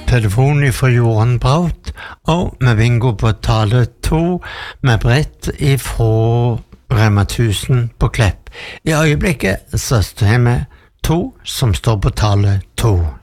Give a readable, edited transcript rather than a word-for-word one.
telefon fra Johan Braut, og vi vingår på tale 2 med Brett fra Rema 1000 på Klepp. I øyeblikket så står vi 2 som står på tale 2.